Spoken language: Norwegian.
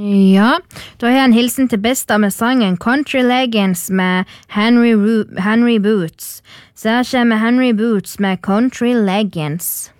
Ja, da har jeg en hilsen til Besta med sangen Country Legends med Henry Boots. Så her kommer Henry Boots med Country Legends.